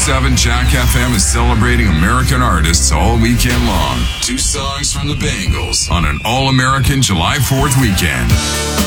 106.7 Jack FM is celebrating American artists all weekend long. 2 songs from the Bangles on an all-American July 4th weekend.